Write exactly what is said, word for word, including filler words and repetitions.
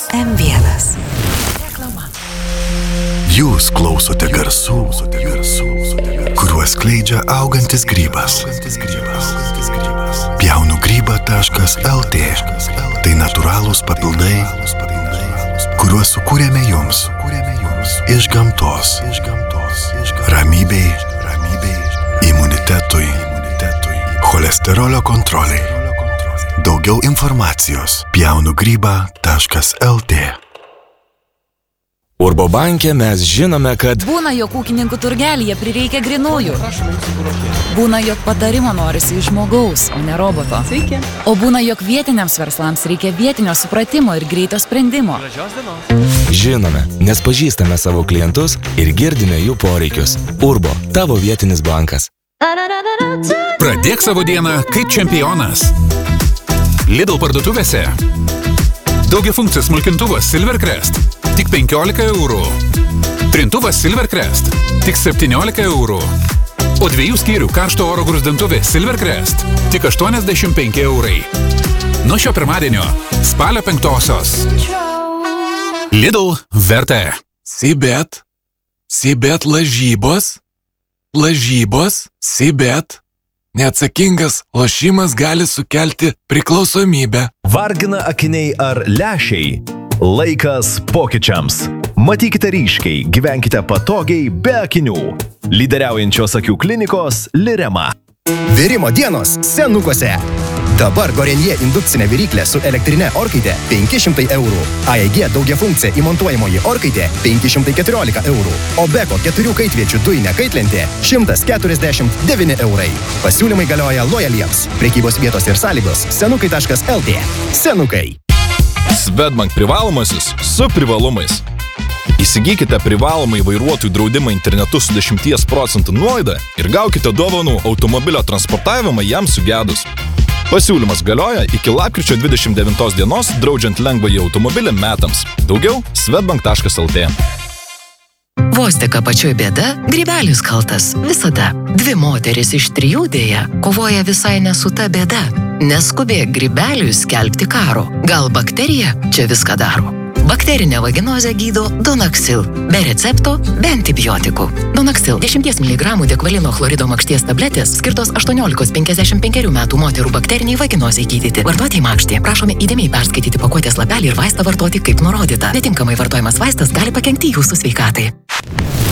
M vienas. Reklama. Jūs klausote garsų, kuriuos skleidžia augantis grybas. Pjaunu grybą taškas L T. Tai natūralūs papildai, kuriuos sukūrėme jums iš gamtos. Ramybei, imunitetui, cholesterolio kontroliai. Daugiau informacijos pjaunu grybą taškas L T. Urbo banke mes žinome, kad būna, jog ūkininkų turgelyje prireikia grinųjų. Būna, jog patarimo norisi iš žmogaus, o ne roboto. Sveiki. O būna, jog vietiniams verslams reikia vietinio supratimo ir greito sprendimo. žinome, nes pažįstame savo klientus ir girdime jų poreikius. Urbo, tavo vietinis bankas. Pradėk savo dieną kaip čempionas. Lidl parduotuvėse. Daugiafunkcis smulkintuvas Silvercrest. Tik penkiolika eurų. Trintuvas Silvercrest. Tik septyniolika eurų. O dviejų skyrių karšto oro gruzdintuvė Silvercrest. Tik aštuoniasdešimt penki eurai. Nuo šio pirmadienio spalio penktosios. Lidl vertė. Sibet. Sibet lažybos. Lažybos. Sibet. Neatsakingas lošimas gali sukelti priklausomybę. Vargina akiniai ar lęšiai? Laikas pokyčiams. Matykite ryškiai, gyvenkite patogiai be akinių. Lyderiaujančios akių klinikos Lirema. Virimo dienos Senukose. Dabar Gorenje indukcinė viryklė su elektrinė orkaitė penki šimtai eurų. A E G daugiafunkcija įmontuojamoji orkaitė penki šimtai keturiolika eurų. O Beko keturių kaitviečių dujinė kaitlentė šimtas keturiasdešimt devyni eurai. Pasiūlymai galioja lojaliems. Prekybos vietos ir sąlygos senukai taškas L T. Senukai. Swedbank privalomasis su privalumais. Įsigykite privalomai vairuotojų draudimą internetu su dešimties procentų nuolaida ir gaukite dovanų automobilio transportavimą jam sugedus. Pasiūlymas galioja iki lapkričio dvidešimt devintos dienos, draudžiant lengvąjį automobilį metams. Daugiau swedbank taškas L T. Vos tik apačioj bėda, grybelis kaltas. Visada. Dvi moteris iš trijų dėja kovoja visai ne su ta bėda. Neskubėk grybeliui skelbti karo. Gal bakterija čia viską daro? Bakterinę vaginozę gydo Donaxil. Be recepto, be antibiotikų. Donaxil dešimties miligramų dekvalino chlorido makšties tabletės skirtos aštuoniolikos penkiasdešimt penkerių metų moterų bakteriniai vaginozei gydyti. Vartoti makštį. Prašome įdėmiai perskaityti pakuotės lapelį ir vaistą vartoti kaip nurodyta. Netinkamai vartojamas vaistas gali pakenkti jūsų sveikatai.